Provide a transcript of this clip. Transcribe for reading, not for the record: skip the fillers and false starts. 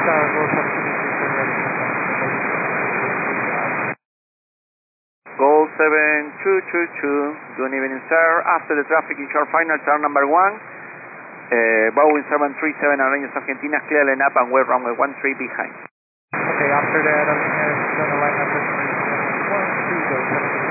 Gold 7222, good evening sir. After the traffic in short final, turn number 1. Boeing 737 Aerolíneas Argentinas, clear line up and wait runway 13 behind. Okay, after that, I'm going to line up with 1, 2, go 7.